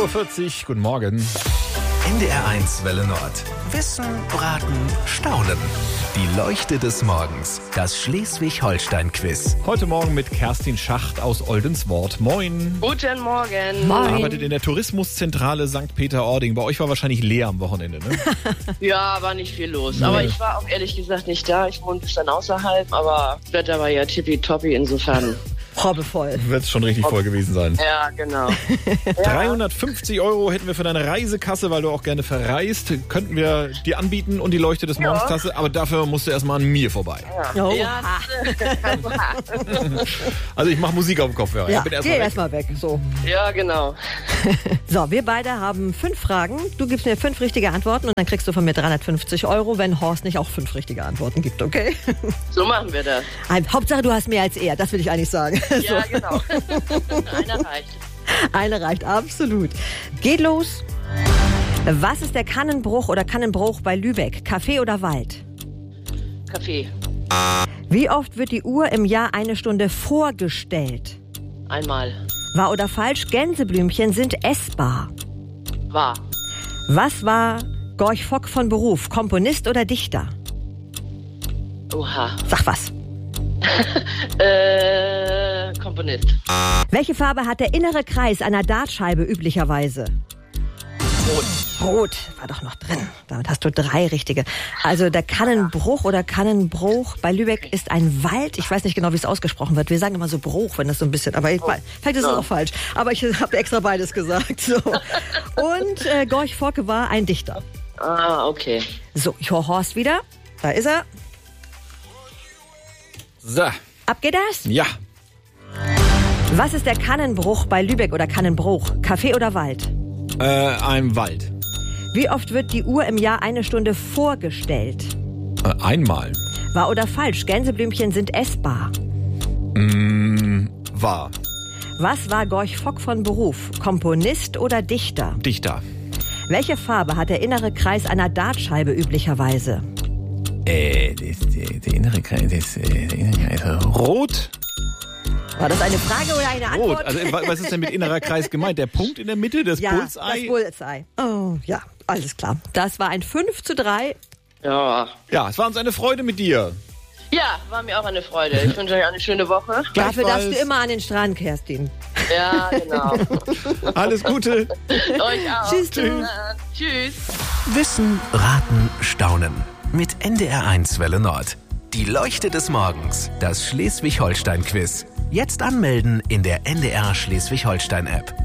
7.40 Uhr, guten Morgen. NDR1 Welle Nord. Wissen, Braten, Staunen. Die Leuchte des Morgens. Das Schleswig-Holstein-Quiz. Heute Morgen mit Kerstin Schacht aus Oldenswort. Moin. Guten Morgen. Arbeitet in der Tourismuszentrale St. Peter-Ording. Bei euch war wahrscheinlich leer am Wochenende, ne? Ja, war nicht viel los. Aber ich war auch ehrlich gesagt nicht da. Ich wohne ein bisschen außerhalb, aber das Wetter war ja tippitoppi, insofern. Probbevoll. Wird es schon richtig voll gewesen sein. Ja, genau. 350 € hätten wir für deine Reisekasse, weil du auch gerne verreist. Könnten wir dir anbieten und die Leuchte des Morgens Tasse, aber dafür musst du erstmal an mir vorbei. Ja. Ja. Also ich mache Musik auf dem Kopfhörer. Ja, Ich bin geh erstmal weg. So. Ja, genau. So, wir beide haben 5 Fragen. Du gibst mir 5 richtige Antworten und dann kriegst du von mir 350 €, wenn Horst nicht auch 5 richtige Antworten gibt, okay? So machen wir das. Hauptsache, du hast mehr als er, das will ich eigentlich sagen. Ja, genau. Einer reicht. Eine reicht, absolut. Geht los. Was ist der Kannenbruch oder Kannenbruch bei Lübeck? Kaffee oder Wald? Kaffee. Wie oft wird die Uhr im Jahr 1 Stunde vorgestellt? Einmal. Wahr oder falsch? Gänseblümchen sind essbar. Wahr. Was war Gorch Fock von Beruf? Komponist oder Dichter? Oha. Sag was. Komponist. Welche Farbe hat der innere Kreis einer Dartscheibe üblicherweise? Rot. Rot, war doch noch drin. Damit hast du 3 richtige. Also der Kannenbruch oder Kannenbruch bei Lübeck ist ein Wald. Ich weiß nicht genau, wie es ausgesprochen wird. Wir sagen immer so Bruch, wenn das so ein bisschen, aber vielleicht ist es auch falsch. Aber ich habe extra beides gesagt. So. Und Gorch Fock war ein Dichter. Ah, okay. So, ich höre Horst wieder. Da ist er. So, Ab geht das. ja. Was ist der Kannenbruch bei Lübeck oder Kannenbruch? Kaffee oder Wald? Ein Wald. Wie oft wird die Uhr im Jahr 1 Stunde vorgestellt? Einmal. Wahr oder falsch? Gänseblümchen sind essbar. Wahr. Was war Gorch Fock von Beruf? Komponist oder Dichter? Dichter. Welche Farbe hat der innere Kreis einer Dartscheibe üblicherweise? Der innere Kreis, rot? War das eine Frage oder eine Antwort? Rot. Also was ist denn mit innerer Kreis gemeint? Der Punkt in der Mitte, das ja, Bullseye? das Bullseye. Oh, ja, alles klar. Das war ein 5:3. Ja. Ja, es war uns eine Freude mit dir. Ja, war mir auch eine Freude. Ich wünsche euch eine schöne Woche. Dafür darfst du immer an den Strand, Kerstin. Ja, genau. Alles Gute. Euch auch. Tschüss. Tschüss. Wissen, Raten, Staunen. Mit NDR1 Welle Nord. Die Leuchte des Morgens. Das Schleswig-Holstein-Quiz. Jetzt anmelden in der NDR Schleswig-Holstein-App.